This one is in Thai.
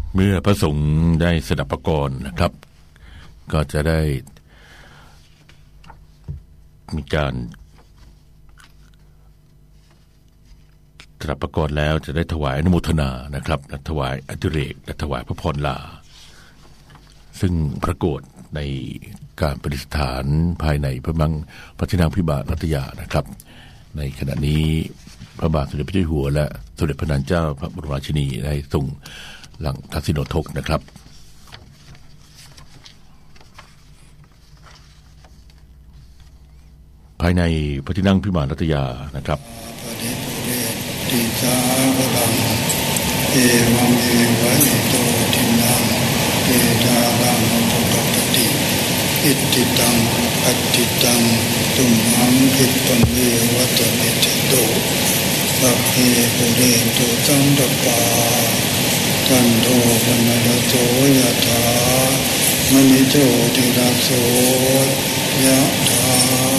เมื่อพระสงฆ์ได้สดับประกรณ์นะครับก็จะได้มีการสดับประกรณ์แล้วจะได้ถวายอนุโมทนานะครับและถวายอดิเรกและถวายพระพรลาซึ่งปรากฏในการประดิษฐานภายในพระที่นั่งพิบาลรัตยานะครับในขณะนี้พระบาทสมเด็จพระเจ้าอยู่หัวและสมเด็จพระนางเจ้าพระบรมราชินีได้ทรงหลังทักษิณโอทกนะครับภายในพระที่นั่งพิมานรัตยานะครับติสาพลังเอวังเอวะอิโตทินังเอตาลังปปปติอิติตังอัตติตังตุมหังคิปะเมวัตเมตโตสัพเพปุเรตุสังกปาจันโทปนรโสยถามณิโชติราโสยะถ